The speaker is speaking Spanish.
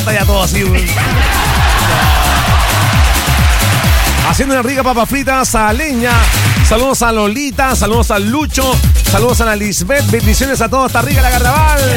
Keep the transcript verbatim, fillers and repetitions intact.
está ya todo así. Haciendo una rica papa fritas a leña. Saludos a Lolita, saludos a Lucho, saludos a la Lisbeth. Bendiciones a todos, está rica la Garrabal.